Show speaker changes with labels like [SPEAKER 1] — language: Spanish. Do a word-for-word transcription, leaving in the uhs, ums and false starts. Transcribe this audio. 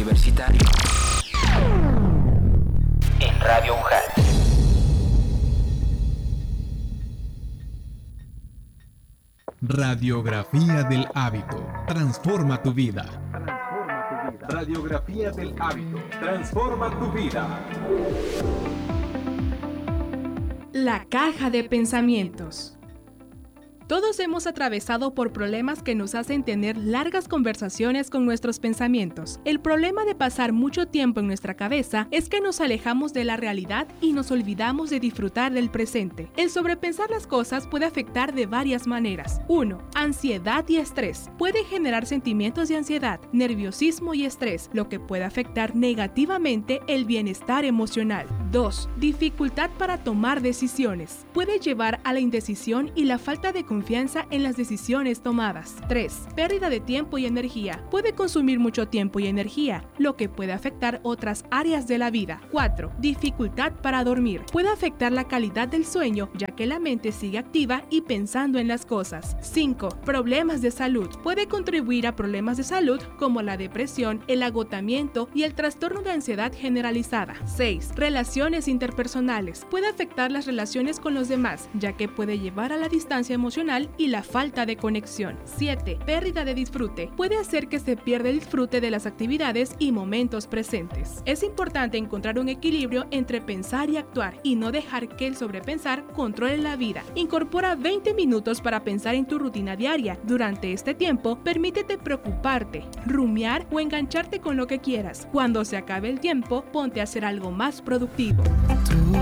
[SPEAKER 1] Universitario en Radio UJAT.
[SPEAKER 2] Radiografía del hábito. Transforma tu vida.
[SPEAKER 3] Radiografía del hábito. Transforma tu vida.
[SPEAKER 4] La caja de pensamientos. Todos hemos atravesado por problemas que nos hacen tener largas conversaciones con nuestros pensamientos. El problema de pasar mucho tiempo en nuestra cabeza es que nos alejamos de la realidad y nos olvidamos de disfrutar del presente. El sobrepensar las cosas puede afectar de varias maneras. uno. Ansiedad y estrés. Puede generar sentimientos de ansiedad, nerviosismo y estrés, lo que puede afectar negativamente el bienestar emocional. dos. Dificultad para tomar decisiones. Puede llevar a la indecisión y la falta de confianza en las decisiones tomadas. tres. Pérdida de tiempo y energía. Puede consumir mucho tiempo y energía, lo que puede afectar otras áreas de la vida. cuatro. Dificultad para dormir. Puede afectar la calidad del sueño, ya que la mente sigue activa y pensando en las cosas. cinco. Problemas de salud. Puede contribuir a problemas de salud como la depresión, el agotamiento y el trastorno de ansiedad generalizada. seis. Relaciones interpersonales. Puede afectar las relaciones con los demás, ya que puede llevar a la distancia emocional y la falta de conexión. siete. Pérdida de disfrute. Puede hacer que se pierda el disfrute de las actividades y momentos presentes. Es importante encontrar un equilibrio entre pensar y actuar y no dejar que el sobrepensar controle la vida. Incorpora veinte minutos para pensar en tu rutina diaria. Durante este tiempo, permítete preocuparte, rumiar o engancharte con lo que quieras. Cuando se acabe el tiempo, ponte a hacer algo más productivo.
[SPEAKER 5] Tú